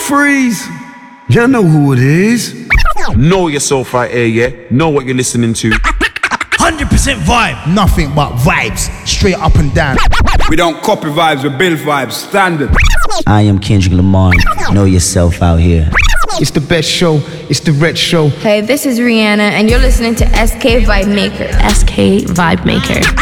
Freeze! You know who it is. Know yourself right here, yeah? Know what you're listening to. 100% vibe. Nothing but vibes, straight up and down. We don't copy vibes, we build vibes, standard. I am Kendrick Lamar. Know yourself out here. It's the best show, it's the Red Show. Hey, this is Rihanna, and you're listening to SK Vibe Maker. SK Vibe Maker.